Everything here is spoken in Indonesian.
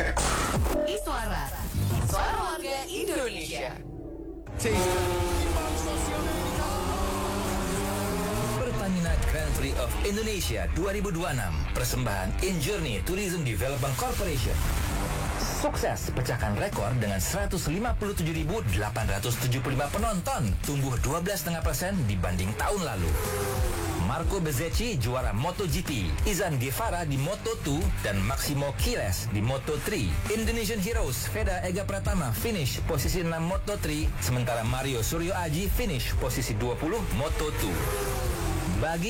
Iswara, suara warga Indonesia. Pertamina Grand Prix of Indonesia 2026, persembahan Injourney Tourism Development Corporation. Sukses pecahkan rekor dengan 157.875 penonton, tumbuh 12,5% dibanding tahun lalu. Marco Bezzecchi juara MotoGP, Izan Guevara di Moto2, dan Maximo Quiles di Moto3. Indonesian Heroes Veda Ega Pratama finish posisi 6 Moto3, sementara Mario Suryo Aji finish posisi 20 Moto2. Bagi